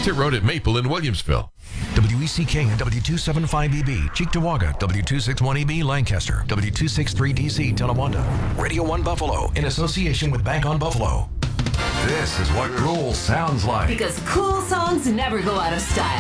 Transit Road at Maple in Williamsville. WECK and W275EB, Cheektowaga, W261EB, Lancaster, W263DC, Tonawanda. Radio 1 Buffalo, in association with Bank on Buffalo. This is what cool sounds like. Because cool songs never go out of style.